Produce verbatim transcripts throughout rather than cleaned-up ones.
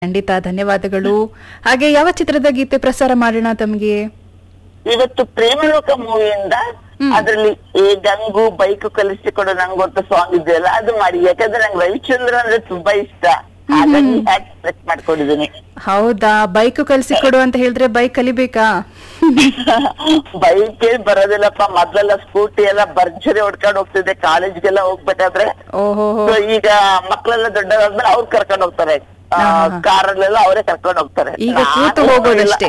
ಖಂಡಿತ ಧನ್ಯವಾದಗಳು. ಹಾಗೆ ಯಾವ ಚಿತ್ರದ ಗೀತೆ ಪ್ರಸಾರ ಮಾಡೋಣ ತಮಗೆ? ಇವತ್ತು ಪ್ರೇಮಲೋಕ ಮೂವಿಯಿಂದ ಅದ್ರಲ್ಲಿ ಈ ಗಂಗು ಬೈಕ್ ಕಲಿಸಿಕೊಡು ನಂಗೊಂದು ಸಾಂಗ್ ಇದೆಯಲ್ಲ ಅದು ಮಾಡಿ, ಯಾಕಂದ್ರೆ ನಂಗೆ ರವಿಚಂದ್ರ ಅಂದ್ರೆ ತುಂಬಾ ಇಷ್ಟ, ಹಾಗಾಗಿ ಸೆಲೆಕ್ಟ್ ಮಾಡ್ಕೊಂಡಿದ್ದೀನಿ. ಹೌದಾ, ಬೈಕ್ ಕಲಿಸಿಕೊಡು ಅಂತ ಹೇಳಿದ್ರೆ ಬೈಕ್ ಕಲಿಬೇಕಾ? ಬೈಕ್ ಬರೋದಿಲ್ಲಪ್ಪ, ಮೊದ್ಲೆಲ್ಲ ಸ್ಕೂಟಿ ಎಲ್ಲ ಭರ್ಜರಿ ಹೊಡ್ಕೊಂಡು ಹೋಗ್ತಿದ್ದೆ ಕಾಲೇಜ್ಗೆಲ್ಲ ಹೋಗ್ಬೇಕಾದ್ರೆ. ಓಹೋ, So ಈಗ ಮಕ್ಳೆಲ್ಲ ದೊಡ್ಡದಾದ್ಮೇಲೆ ಅವ್ರು ಕರ್ಕೊಂಡು ಹೋಗ್ತಾರೆ, ಕಾರಲ್ಲೆಲ್ಲ ಅವರೇ ಕರ್ಕೊಂಡು ಹೋಗ್ತಾರೆ. ಈಗ ಕೂತು ಹೋಗೋದಷ್ಟೇ.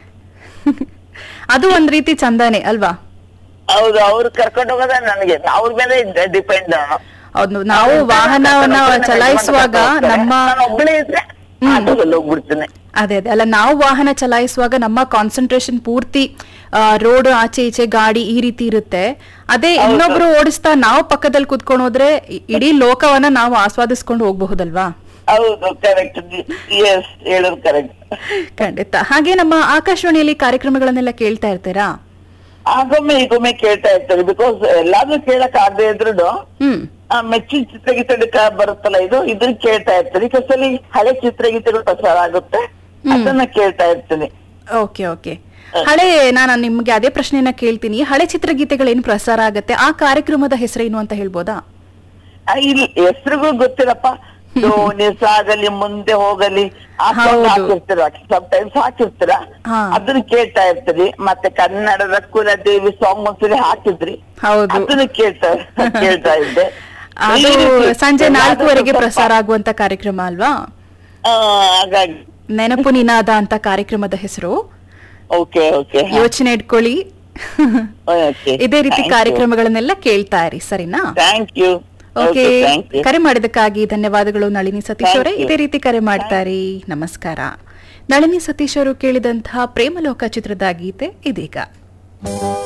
ಅದು ಒಂದ್ ರೀತಿ ಚಂದಾನೆ ಅಲ್ವಾ? ಹೌದು, ಅವ್ರು ಕರ್ಕೊಂಡು ಹೋಗೋದ ನನಗೆ ಅವ್ರ ಮೇಲೆ ಡಿಪೆಂಡ್. ಹೌದು, ನಾವು ವಾಹನವನ್ನ ಚಲಾಯಿಸುವಾಗ ನಮ್ಮ ಒಬ್ಬಳೇ ಇದ್ರೆ ಆಟೋದಲ್ಲಿ ಹೋಗ್ಬಿಡ್ತೇನೆ. ಅದೇ ಅದೇ ಅಲ್ಲ, ನಾವು ವಾಹನ ಚಲಾಯಿಸುವಾಗ ನಮ್ಮ ಕಾನ್ಸಂಟ್ರೇಷನ್ ಪೂರ್ತಿ ರೋಡ್ ಆಚೆ ಈಚೆ ಗಾಡಿ ಈ ರೀತಿ ಇರುತ್ತೆ. ಅದೇ ಇನ್ನೊಬ್ರು ಓಡಿಸ್ತಾ ನಾವು ಪಕ್ಕದಲ್ಲಿ ಕುತ್ಕೊಂಡು ಹೋದ್ರೆ ಇಡೀ ಲೋಕವನ್ನ ನಾವು ಆಸ್ವಾದಿಸ್ಕೊಂಡು ಹೋಗ್ಬಹುದಲ್ವಾ? ಹೌದು, ಕರೆಕ್ಟ್, ಎಸ್, ಹೇಳೋದು ಕರೆಕ್ಟ್. ಖಂಡಿತ. ಹಾಗೆ ನಮ್ಮ ಆಕಾಶವಾಣಿಯಲ್ಲಿ ಕಾರ್ಯಕ್ರಮಗಳನ್ನೆಲ್ಲ ಕೇಳ್ತಾ ಇರ್ತೀರಾ? ಆಗೊಮ್ಮೆ ಈಗೊಮ್ಮೆ ಕೇಳ್ತಾ ಇರ್ತಾರೆ, ಬಿಕಾಸ್ ಎಲ್ಲಾದ್ರೂ ಕೇಳಕ್ ಆಗದೆ ಇದ್ರು ಹ್ಮ್ ಮೆಚ್ಚಿನ ಚಿತ್ರಗೀತೆ ಬರುತ್ತಲ್ಲ, ಇದು ಇದನ್ನ ಕೇಳ್ತಾ ಇರ್ತೀನಿ. ಕೆಲಸಲ್ಲಿ ಹಳೆ ಚಿತ್ರಗೀತೆಗಳು ಪ್ರಸಾರ ಆಗುತ್ತೆ, ಅದನ್ನ ಕೇಳ್ತಾ ಇರ್ತೀನಿ. Okay okay. ಹಳೆ, ನಾನು ನಿಮ್ಗೆ ಅದೇ ಪ್ರಶ್ನೆಯನ್ನ ಕೇಳ್ತೀನಿ, ಹಳೆ ಚಿತ್ರಗೀತೆಗಳೇನು ಪ್ರಸಾರ ಆಗತ್ತೆ, ಆ ಕಾರ್ಯಕ್ರಮದ ಹೆಸರೇನು ಅಂತ ಹೇಳ್ಬೋದಾ? ಇಲ್ಲಿ ಹೆಸರುಗಳು ಗೊತ್ತಿರಪ್ಪ, ದೋಣಿ ಸಾಗಲಿ ಮುಂದೆ ಹೋಗಲಿ ಹಾಕಿರ್ತೀರ, ಟೈಮ್ಸ್ ಹಾಕಿರ್ತೀರ, ಅದನ್ನ ಕೇಳ್ತಾ ಇರ್ತೀರಿ. ಮತ್ತೆ ಕನ್ನಡದ ಕುಲದೇವಿ ಸಾಂಗ್ ಒಂದ್ಸರಿ ಹಾಕಿದ್ರಿ, ಅದನ್ನ ಕೇಳ್ತಾ ಕೇಳ್ತಾ ಇದ್ದೆ. ಅದು ಸಂಜೆ ನಾಲ್ಕುವರೆಗೆ ಪ್ರಸಾರ ಆಗುವಂತ ಕಾರ್ಯಕ್ರಮ ಅಲ್ವಾ? ಹಾಗಾಗಿ ನೆನಪು ನಿನಾದ ಅಂತ ಕಾರ್ಯಕ್ರಮದ ಹೆಸರು. ಓಕೆ ಓಕೆ, ಯೋಚನೆ ಇಟ್ಕೊಳ್ಳಿ. ಇದೇ ರೀತಿ ಕಾರ್ಯಕ್ರಮಗಳನ್ನೆಲ್ಲ ಕೇಳ್ತಾ ಇರಿ, ಸರಿನಾ? Thank you. ಓಕೆ, ಕರೆ ಮಾಡಿದಕ್ಕಾಗಿ ಧನ್ಯವಾದಗಳು ನಳಿನಿ ಸತೀಶ್ ಅವರೇ. ಇದೇ ರೀತಿ ಕರೆ ಮಾಡ್ತಾರಿ. ನಮಸ್ಕಾರ. ನಳಿನಿ ಸತೀಶ್ ಅವರು ಕೇಳಿದಂತಹ ಪ್ರೇಮಲೋಕ ಚಿತ್ರದ ಗೀತೆ ಇದೀಗ.